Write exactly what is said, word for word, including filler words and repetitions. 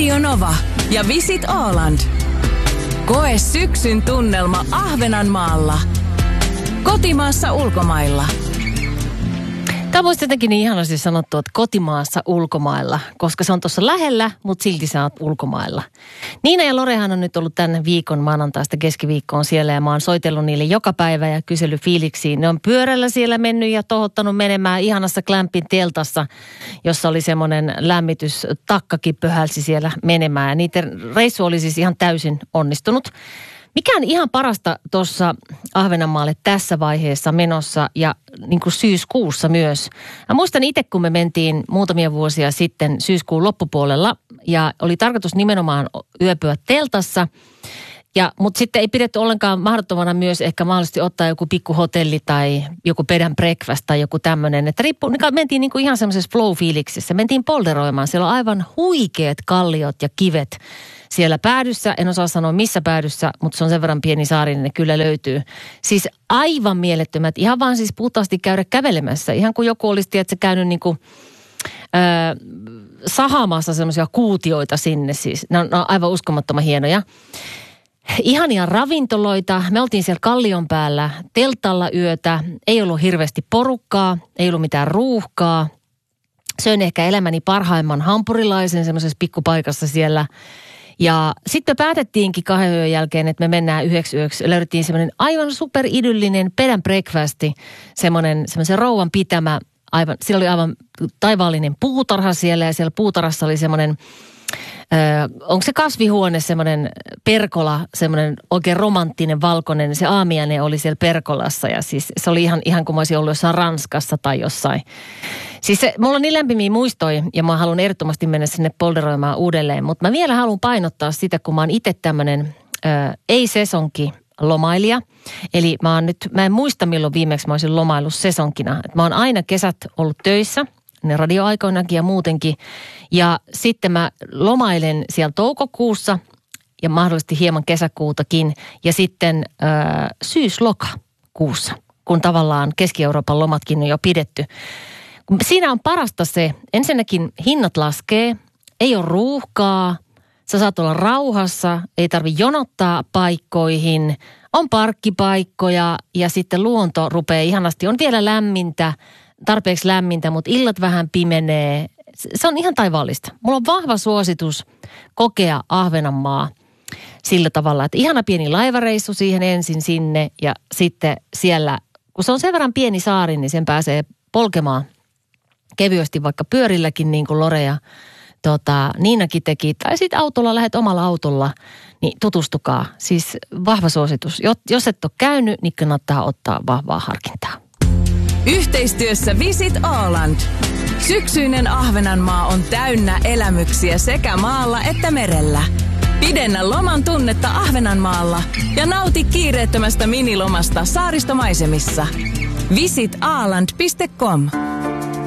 Radio Nova ja Visit Åland. Koe syksyn tunnelma Ahvenanmaalla. Kotimaassa ulkomailla. Tämä olisi jotenkin niin ihanasti sanottu, että kotimaassa ulkomailla, koska se on tuossa lähellä, mutta silti sä oot ulkomailla. Niina ja Lorehan on nyt ollut tämän viikon maanantaista keskiviikkoon siellä ja mä oon soitellut niille joka päivä ja kysellyt fiiliksiin. Ne on pyörällä siellä mennyt ja tohottanut menemään ihanassa Clampin teltassa, jossa oli semmoinen lämmitystakkakin pöhälsi siellä menemään. Ja niiden reissu oli siis ihan täysin onnistunut. Mikä on ihan parasta tuossa Ahvenanmaalle tässä vaiheessa menossa ja niin kuin syyskuussa myös? Mä muistan itse, kun me mentiin muutamia vuosia sitten syyskuun loppupuolella ja oli tarkoitus nimenomaan yöpyä teltassa. Ja, mutta sitten ei pidetty ollenkaan mahdottomana myös ehkä mahdollisesti ottaa joku pikkuhotelli tai joku bed and breakfast tai joku tämmöinen. Että riippuu, mentiin niin kuin ihan semmoisessa flow-fiiliksessä. Mentiin polderoimaan. Siellä on aivan huikeat kalliot ja kivet siellä päädyssä. En osaa sanoa missä päädyssä, mutta se on sen verran pieni saari, niin ne kyllä löytyy. Siis aivan mielettömät. Ihan vaan siis puhtaasti käydä kävelemässä. Ihan kuin joku olisi, tiedätkö, käynyt niin kuin Öö, sahaamassa semmoisia kuutioita sinne siis. Ne on, ne on aivan uskomattoman hienoja. Ihania ravintoloita. Me oltiin siellä kallion päällä teltalla yötä. Ei ollut hirveästi porukkaa, ei ollut mitään ruuhkaa. Söin ehkä elämäni parhaimman hampurilaisen semmoisessa pikkupaikassa siellä. Ja sitten päätettiinkin kahden yön jälkeen, että me mennään yhdeksi yöksi. Löydettiin semmoinen aivan superidyllinen bed and breakfasti, semmoinen semmoisen rouvan pitämä. Aivan, siellä oli aivan taivaallinen puutarha siellä ja siellä puutarhassa oli semmoinen, ö, onko se kasvihuone semmoinen perkola, semmoinen oikein romanttinen valkoinen, se aamiainen oli siellä perkolassa ja siis se oli ihan, ihan kuin mä olisin ollut jossain Ranskassa tai jossain. Siis se, mulla on niin lämpimiä muistoja ja mä haluan ehdottomasti mennä sinne polderoimaan uudelleen, mutta mä vielä haluan painottaa sitä, kun mä oon itse tämmöinen ö, ei-sesonki lomailija. Eli mä oon nyt, mä en muista milloin viimeksi mä olisin lomaillut sesonkina. Et mä oon aina kesät ollut töissä, ne radioaikoinakin ja muutenkin. Ja sitten mä lomailen siellä toukokuussa ja mahdollisesti hieman kesäkuutakin. Ja sitten äh, syyslokakuussa, kun tavallaan Keski-Euroopan lomatkin on jo pidetty. Siinä on parasta se, ensinnäkin hinnat laskee, ei ole ruuhkaa. Sä saat olla rauhassa, ei tarvi jonottaa paikkoihin, on parkkipaikkoja ja sitten luonto rupeaa ihanasti. On vielä lämmintä, tarpeeksi lämmintä, mutta illat vähän pimenee. Se on ihan taivaallista. Mulla on vahva suositus kokea Ahvenanmaa sillä tavalla, että ihana pieni laivareissu siihen ensin sinne ja sitten siellä, kun se on sen verran pieni saari, niin sen pääsee polkemaan kevyesti vaikka pyörilläkin niin kuin Lore ja Tota, Niinakin teki, tai sitten autolla, lähdet omalla autolla, niin tutustukaa. Siis vahva suositus. Jos et ole käynyt, niin kannattaa ottaa vahvaa harkintaa. Yhteistyössä Visit Åland. Syksyinen Ahvenanmaa on täynnä elämyksiä sekä maalla että merellä. Pidennä loman tunnetta Ahvenanmaalla ja nauti kiireettömästä minilomasta saaristomaisemissa. visit åland piste com